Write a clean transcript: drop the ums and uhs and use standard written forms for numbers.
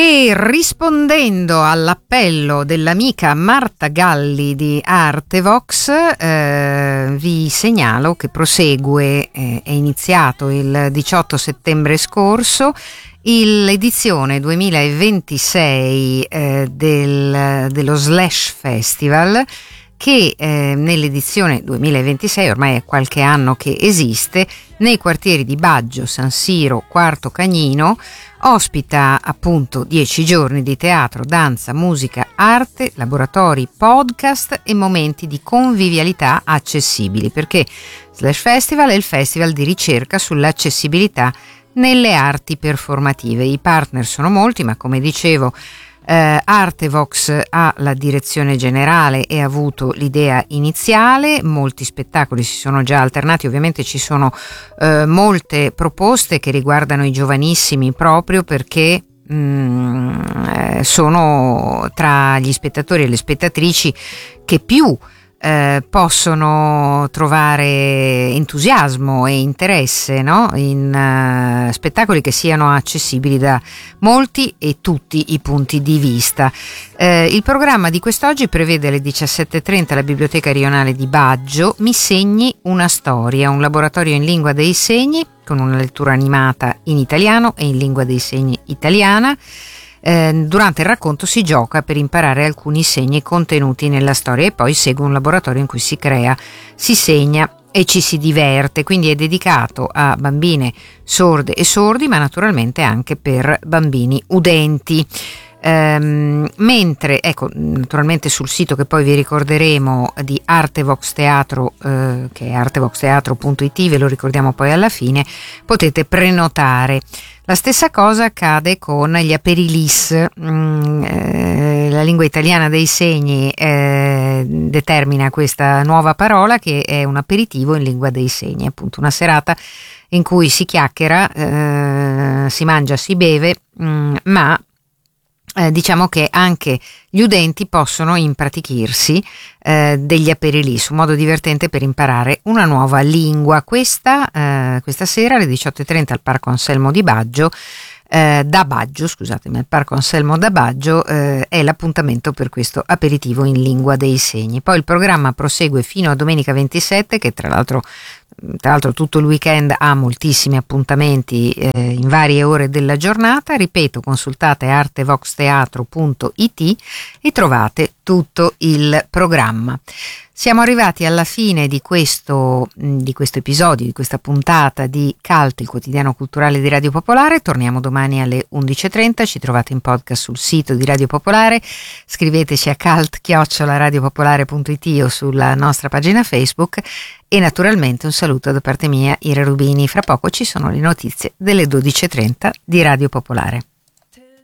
E rispondendo all'appello dell'amica Marta Galli di Artevox, vi segnalo che prosegue, è iniziato il 18 settembre scorso, l'edizione 2026 dello Slash Festival, che nell'edizione 2026, ormai è qualche anno che esiste, nei quartieri di Baggio, San Siro, Quarto Cagnino, ospita appunto 10 giorni di teatro, danza, musica, arte, laboratori, podcast e momenti di convivialità accessibili, perché Slash Festival è il festival di ricerca sull'accessibilità nelle arti performative. I partner sono molti, ma come dicevo, Artevox ha la direzione generale e ha avuto l'idea iniziale. Molti spettacoli si sono già alternati, ovviamente ci sono molte proposte che riguardano i giovanissimi, proprio perché sono tra gli spettatori e le spettatrici che più possono trovare entusiasmo e interesse, no? In spettacoli che siano accessibili da molti e tutti i punti di vista. Il programma di quest'oggi prevede alle 17:30 alla Biblioteca Rionale di Baggio Mi segni una storia, un laboratorio in lingua dei segni con una lettura animata in italiano e in lingua dei segni italiana. Durante il racconto si gioca per imparare alcuni segni contenuti nella storia e poi segue un laboratorio in cui si crea, si segna e ci si diverte, quindi è dedicato a bambine sorde e sordi, ma naturalmente anche per bambini udenti. Mentre, ecco, naturalmente sul sito che poi vi ricorderemo di Artevox Teatro, che è artevoxteatro.it, ve lo ricordiamo poi alla fine, potete prenotare. La stessa cosa accade con gli aperilis. La lingua italiana dei segni determina questa nuova parola, che è un aperitivo in lingua dei segni, appunto una serata in cui si chiacchiera, si mangia, si beve, ma diciamo che anche gli udenti possono impratichirsi degli aperilis, un modo divertente per imparare una nuova lingua. Questa sera alle 18:30 al Parco Anselmo di Baggio, al Parco Anselmo da Baggio, è l'appuntamento per questo aperitivo in lingua dei segni. Poi il programma prosegue fino a domenica 27, che tra l'altro tutto il weekend ha moltissimi appuntamenti in varie ore della giornata. Ripeto, consultate artevoxteatro.it e trovate tutto il programma. Siamo arrivati alla fine di questo episodio, di questa puntata di Cult, il quotidiano culturale di Radio Popolare. Torniamo domani alle 11:30, ci trovate in podcast sul sito di Radio Popolare, scriveteci a cult@radiopopolare.it o sulla nostra pagina Facebook e naturalmente un saluto da parte mia, Ira Rubini. Fra poco ci sono le notizie delle 12:30 di Radio Popolare.